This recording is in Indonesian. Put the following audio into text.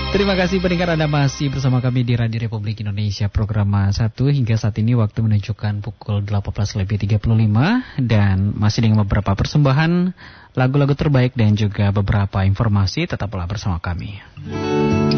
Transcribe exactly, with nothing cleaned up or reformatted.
Terima kasih pendengar, Anda masih bersama kami di Radio Republik Indonesia Program satu. Hingga saat ini waktu menunjukkan pukul delapan belas lebih tiga puluh lima. Dan masih dengan beberapa persembahan lagu-lagu terbaik dan juga beberapa informasi. Tetaplah bersama kami.